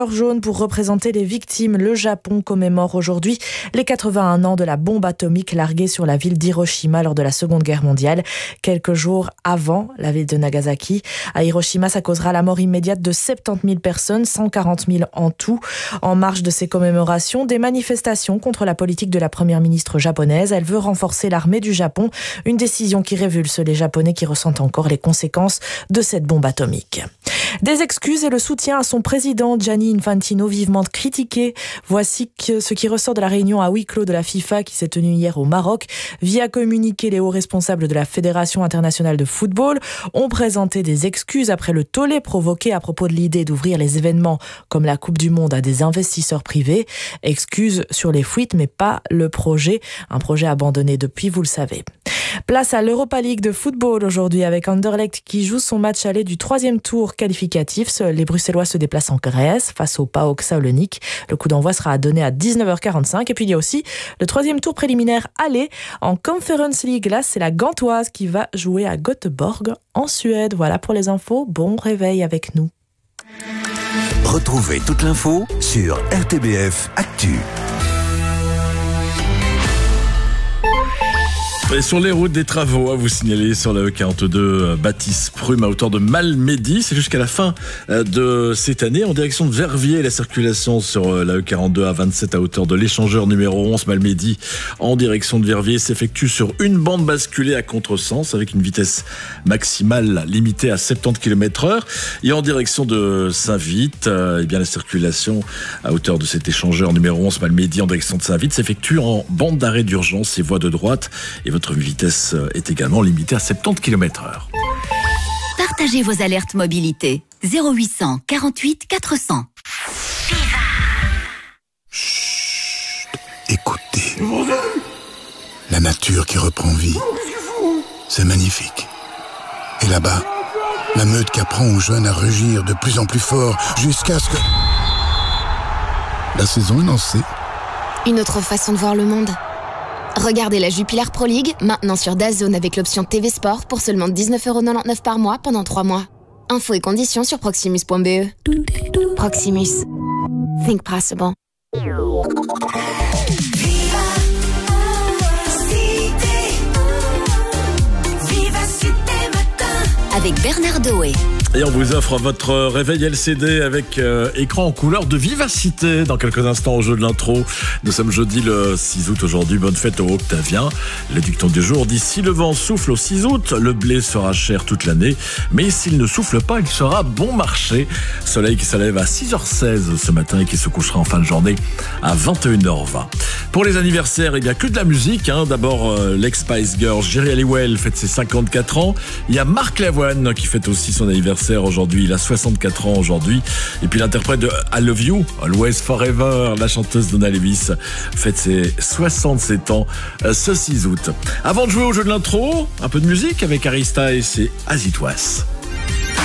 Jaune pour représenter les victimes. Le Japon commémore aujourd'hui les 81 ans de la bombe atomique larguée sur la ville d'Hiroshima lors de la Seconde Guerre mondiale. Quelques jours avant la ville de Nagasaki. À Hiroshima, ça causera la mort immédiate de 70 000 personnes, 140 000 en tout. En marge de ces commémorations, des manifestations contre la politique de la première ministre japonaise. Elle veut renforcer l'armée du Japon, une décision qui révulse les Japonais qui ressentent encore les conséquences de cette bombe atomique. Des excuses et le soutien à son président Gianni Infantino, vivement critiqué. Voici ce qui ressort de la réunion à huis clos de la FIFA qui s'est tenue hier au Maroc. Via communiqué, les hauts responsables de la Fédération internationale de football ont présenté des excuses après le tollé provoqué à propos de l'idée d'ouvrir les événements comme la Coupe du Monde à des investisseurs privés. Excuses sur les fuites, mais pas le projet. Un projet abandonné depuis, vous le savez. Place à l'Europa League de football aujourd'hui avec Anderlecht qui joue son match aller du 3e tour qualificatif. Les Bruxellois se déplacent en Grèce face au PAOK Salonique. Le coup d'envoi sera donné à 19h45. Et puis il y a aussi le 3e tour préliminaire aller en Conference League. Là, c'est la Gantoise qui va jouer à Göteborg en Suède. Voilà pour les infos. Bon réveil avec nous. Retrouvez toute l'info sur RTBF Actu. Et sur les routes, des travaux à vous signaler sur la E42 Baptiste-Prume à hauteur de Malmedy. C'est jusqu'à la fin de cette année. En direction de Verviers, la circulation sur la E42 A27 à hauteur de l'échangeur numéro 11 Malmedy en direction de Verviers s'effectue sur une bande basculée à contresens avec une vitesse maximale limitée à 70 km/h. Et en direction de Saint-Vite, la circulation à hauteur de cet échangeur numéro 11 Malmedy en direction de Saint-Vite s'effectue en bande d'arrêt d'urgence et voie de droite. Et votre vitesse est également limitée à 70 km/h. Partagez vos alertes mobilité. 0800 48 400. Chut, écoutez. La nature qui reprend vie. C'est magnifique. Et là-bas, la meute qui apprend aux jeunes à rugir de plus en plus fort jusqu'à ce que... La saison est lancée. Une autre façon de voir le monde. Regardez la Jupiler Pro League, maintenant sur DAZN avec l'option TV Sport pour seulement 19,99€ par mois pendant 3 mois. Infos et conditions sur proximus.be. Proximus. Think possible. Avec Bernard Doé. Et on vous offre votre réveil LCD avec écran en couleur de vivacité dans quelques instants au jeu de l'intro. Nous sommes jeudi le 6 août aujourd'hui. Bonne fête aux Octaviens. Le dicton du jour dit: si le vent souffle au 6 août, le blé sera cher toute l'année. Mais s'il ne souffle pas, il sera bon marché. Soleil qui se lève à 6h16 ce matin et qui se couchera en fin de journée à 21h20. Pour les anniversaires, il n'y a que de la musique. D'abord, l'ex-Spice Girls, Geri Halliwell fête ses 54 ans. Il y a Marc Lavoine qui fête aussi son anniversaire aujourd'hui, il a 64 ans aujourd'hui. Et puis l'interprète de I Love You, Always Forever, la chanteuse Donna Lewis, fête ses 67 ans ce 6 août. Avant de jouer au jeu de l'intro, un peu de musique avec Harry Styles et As It Was.